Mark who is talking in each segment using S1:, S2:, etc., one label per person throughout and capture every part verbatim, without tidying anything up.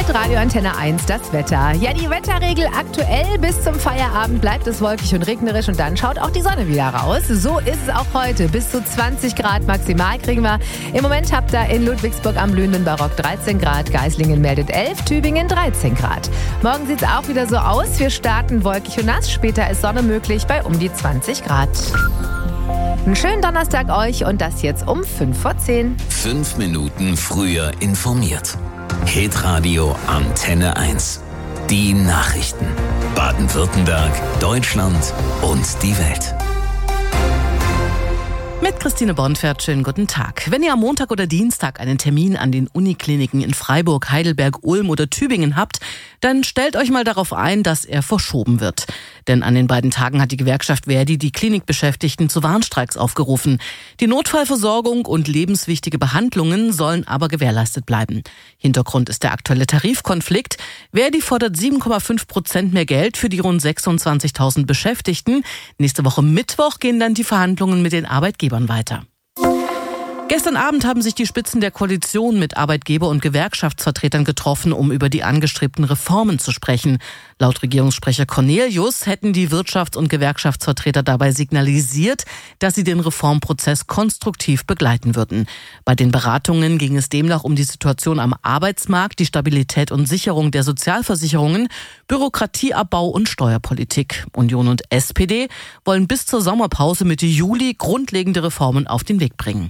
S1: Hitradio Antenne eins, das Wetter. Ja, die Wetterregel aktuell. Bis zum Feierabend bleibt es wolkig und regnerisch und dann schaut auch die Sonne wieder raus. So ist es auch heute. Bis zu zwanzig Grad maximal kriegen wir. Im Moment habt ihr in Ludwigsburg am blühenden Barock dreizehn Grad, Geislingen meldet elf, Tübingen dreizehn Grad. Morgen sieht es auch wieder so aus. Wir starten wolkig und nass. Später ist Sonne möglich bei um die zwanzig Grad. Einen schönen Donnerstag euch und das jetzt um fünf vor zehn.
S2: Fünf Minuten früher informiert. Hitradio Antenne eins. Die Nachrichten. Baden-Württemberg, Deutschland und die Welt.
S3: Mit Christine Bornfert, schönen guten Tag. Wenn ihr am Montag oder Dienstag einen Termin an den Unikliniken in Freiburg, Heidelberg, Ulm oder Tübingen habt, dann stellt euch mal darauf ein, dass er verschoben wird. Denn an den beiden Tagen hat die Gewerkschaft Verdi die Klinikbeschäftigten zu Warnstreiks aufgerufen. Die Notfallversorgung und lebenswichtige Behandlungen sollen aber gewährleistet bleiben. Hintergrund ist der aktuelle Tarifkonflikt. Verdi fordert sieben Komma fünf Prozent mehr Geld für die rund sechsundzwanzigtausend Beschäftigten. Nächste Woche Mittwoch gehen dann die Verhandlungen mit den Arbeitgebern weiter. Gestern Abend haben sich die Spitzen der Koalition mit Arbeitgeber- und Gewerkschaftsvertretern getroffen, um über die angestrebten Reformen zu sprechen. Laut Regierungssprecher Cornelius hätten die Wirtschafts- und Gewerkschaftsvertreter dabei signalisiert, dass sie den Reformprozess konstruktiv begleiten würden. Bei den Beratungen ging es demnach um die Situation am Arbeitsmarkt, die Stabilität und Sicherung der Sozialversicherungen, Bürokratieabbau und Steuerpolitik. Union und S P D wollen bis zur Sommerpause Mitte Juli grundlegende Reformen auf den Weg bringen.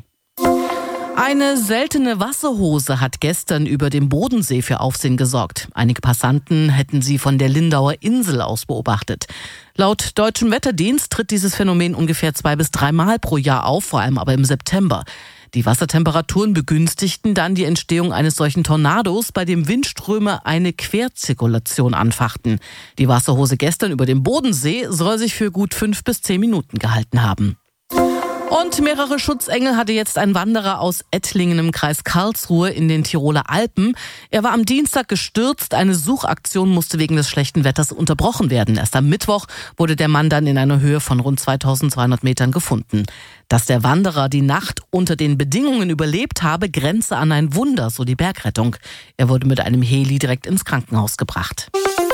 S3: Eine seltene Wasserhose hat gestern über dem Bodensee für Aufsehen gesorgt. Einige Passanten hätten sie von der Lindauer Insel aus beobachtet. Laut Deutschem Wetterdienst tritt dieses Phänomen ungefähr zwei bis dreimal pro Jahr auf, vor allem aber im September. Die Wassertemperaturen begünstigten dann die Entstehung eines solchen Tornados, bei dem Windströme eine Querzirkulation anfachten. Die Wasserhose gestern über dem Bodensee soll sich für gut fünf bis zehn Minuten gehalten haben. Und mehrere Schutzengel hatte jetzt ein Wanderer aus Ettlingen im Kreis Karlsruhe in den Tiroler Alpen. Er war am Dienstag gestürzt. Eine Suchaktion musste wegen des schlechten Wetters unterbrochen werden. Erst am Mittwoch wurde der Mann dann in einer Höhe von rund zweitausendzweihundert Metern gefunden. Dass der Wanderer die Nacht unter den Bedingungen überlebt habe, grenze an ein Wunder, so die Bergrettung. Er wurde mit einem Heli direkt ins Krankenhaus gebracht.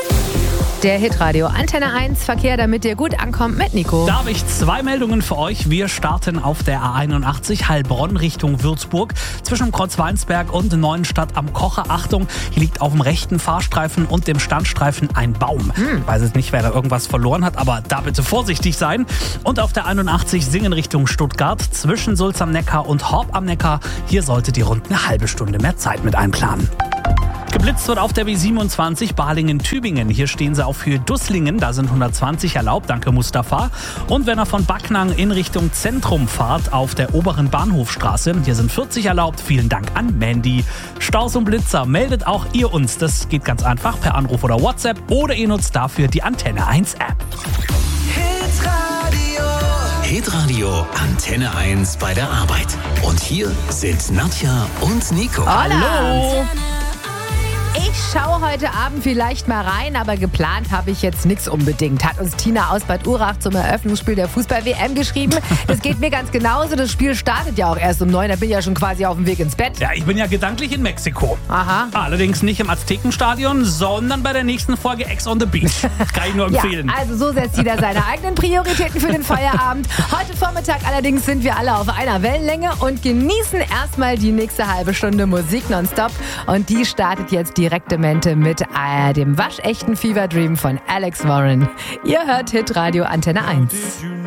S1: Der Hitradio Antenne eins Verkehr, damit ihr gut ankommt mit Nico.
S4: Da habe ich zwei Meldungen für euch. Wir starten auf der A einundachtzig Heilbronn Richtung Würzburg. Zwischen Kreuzweinsberg und Neuenstadt am Kocher. Achtung, hier liegt auf dem rechten Fahrstreifen und dem Standstreifen ein Baum. Hm. Ich weiß jetzt nicht, wer da irgendwas verloren hat, aber da bitte vorsichtig sein. Und auf der einundachtzig Singen Richtung Stuttgart. Zwischen Sulz am Neckar und Horb am Neckar. Hier solltet ihr rund eine halbe Stunde mehr Zeit mit einplanen. Geblitzt wird auf der B siebenundzwanzig Balingen-Tübingen. Hier stehen sie auf Höhe Dusslingen. Da sind hundertzwanzig erlaubt. Danke, Mustafa. Und wenn ihr von Backnang in Richtung Zentrum fahrt, auf der oberen Bahnhofstraße. Hier sind vierzig erlaubt. Vielen Dank an Mandy. Staus und Blitzer, meldet auch ihr uns. Das geht ganz einfach per Anruf oder WhatsApp. Oder ihr nutzt dafür die Antenne eins App.
S2: Hitradio. Hitradio Antenne eins bei der Arbeit. Und hier sind Nadja und Nico.
S1: Hallo. Ich schaue heute Abend vielleicht mal rein, aber geplant habe ich jetzt nichts unbedingt. Hat uns Tina aus Bad Urach zum Eröffnungsspiel der Fußball-W M geschrieben. Das geht mir ganz genauso. Das Spiel startet ja auch erst um neun. Da bin ich ja schon quasi auf dem Weg ins Bett.
S4: Ja, ich bin ja gedanklich in Mexiko.
S1: Aha.
S4: Allerdings nicht im Aztekenstadion, sondern bei der nächsten Folge Ex on the Beach. Kann ich nur empfehlen.
S1: Ja, also so setzt jeder seine eigenen Prioritäten für den Feierabend. Heute Vormittag allerdings sind wir alle auf einer Wellenlänge und genießen erstmal die nächste halbe Stunde Musik nonstop. Und die startet jetzt direkte Mente mit äh, dem waschechten Fever Dream von Alex Warren. Ihr hört Hitradio Antenne eins.